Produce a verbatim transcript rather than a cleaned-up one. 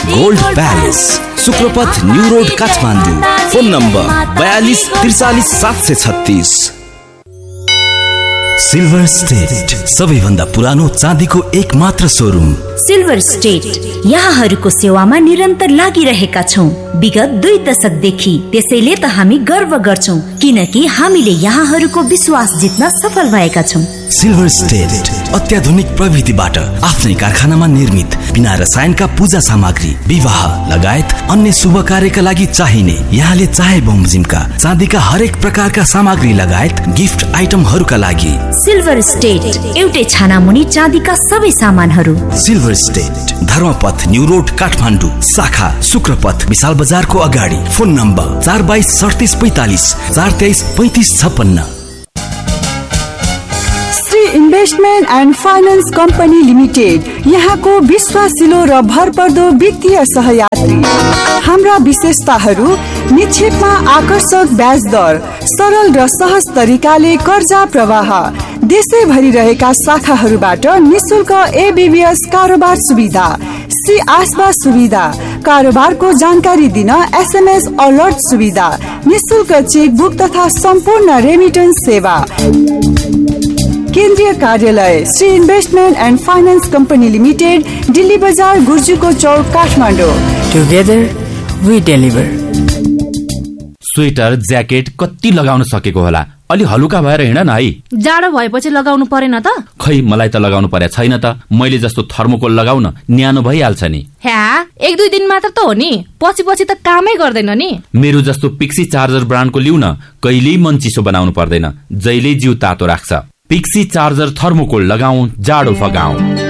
Gold palace, शुक्रपथ new road Kathmandu. Phone number बयालीस त्रिचालीस सात सय छत्तीस। सिल्भर स्टेट, सबैभन्दा पुरानो चाँदीको एक मात्र सोरुम। सिल्भर स्टेट यहाँहरूको सेवामा निरन्तर लागिरहेका छौँ विगत दुई दशकदेखि। त्यसैले त हामी गर्व गर्छौँ किनकि हामीले यहाँहरूको विश्वास जित्न सफल भएका छौँ। सिल्भर स्टेट अत्याधुनिक प्रविधिबाट आफ्नै कारखानामा निर्मित बिना रसायनका पूजा सामग्री, विवाह लगायत अन्य शुभ कार्यका लागि चाहिने, यहाँले चाहे बमोजिमका चाँदीका हरेक प्रकारका सामग्री लगायत गिफ्ट आइटमहरूका लागि सिल्भर स्टेट एउटै छाना मुनि चाँदीका सबै सामानहरू। Silver state, Dharmapath new road Kathmandu, शाखा शुक्रपथ विशाल बजारको अगाडि। फोन नम्बर चार बाइस सडतिस पैतालिस चार तेइस पैतिस छप्पन्न। Investment and finance company limited, यहाँको विश्वासिलो र भरपर्दो वित्तीय सहयात्री। हाम्रा विशेषताहरू निक्षेपमा आकर्षक ब्याज दर, सरल र सहज तरिकाले कर्जा प्रवाह, देशैभरि रहेका शाखाहरूबाट निशुल्क एबीबीएस कारोबार सुविधा, सी आस्बा सुविधा, कारोबारको जानकारी दिन एसएमएस अलर्ट सुविधा, निशुल्क चेकबुक तथा सम्पूर्ण रेमिटेन्स सेवा। केन्द्रीय कार्यालय Shri investment and finance company limited, Delhi बजार, गुर्जुको चौक, Kathmandu. Together we deliver. Sweater jacket कति लगाउन सकेको होला, अलि हलुका भएर हिँड न है। जाडो भएपछि लगाउनु परेन त? खै मलाई त लगाउनु पर्या छैन त। मैले जस्तो थर्मोकोल लगाउन न्यानो भइहाल्छ नि। ह्या, एक दुई दिन मात्र त हो नि, पछि पछि त कामै गर्दैन नि। मेरो जस्तो पिक्सी चार्जर ब्रान्डको लिउ न, कहिल्यै मन चिसो बनाउनु पर्दैन, जहिल्यै जिउ तातो राख्छ। पिक्सी चार्जर थर्मोकोल लगाऊ, जाडो फगाऊ।